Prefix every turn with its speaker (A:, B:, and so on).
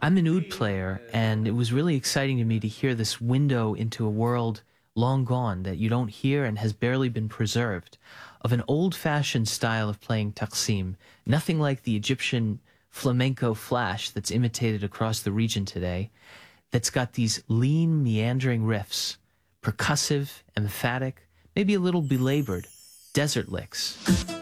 A: I'm an oud player, and it was really exciting to me to hear this window into a world long gone that you don't hear and has barely been preserved, of an old-fashioned style of playing taqsim, nothing like the Egyptian flamenco flash that's imitated across the region today, that's got these lean, meandering riffs, percussive, emphatic, maybe a little belabored, desert licks.